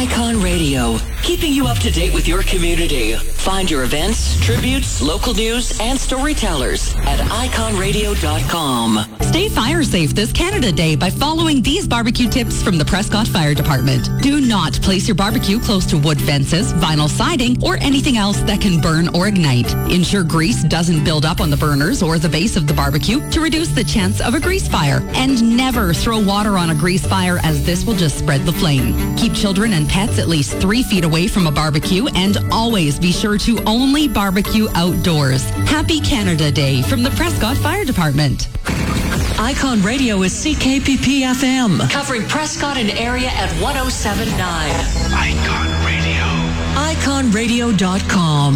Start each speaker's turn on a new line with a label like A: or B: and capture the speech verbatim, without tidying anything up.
A: Icon Radio, keeping you up to date with your community. Find your events, tributes, local news, and storytellers at icon radio dot com.
B: Stay fire safe this Canada Day by following these barbecue tips from the Prescott Fire Department. Do not place your barbecue close to wood fences, vinyl siding, or anything else that can burn or ignite. Ensure grease doesn't build up on the burners or the base of the barbecue to reduce the chance of a grease fire. And never throw water on a grease fire, as this will just spread the flame. Keep children and pets at least three feet away from a barbecue, and always be sure to only barbecue outdoors. Happy Canada Day from the Prescott Fire Department.
A: Icon Radio is C K P P F M, covering Prescott and area at one oh seven point nine.
C: Icon Radio.
A: icon radio dot com.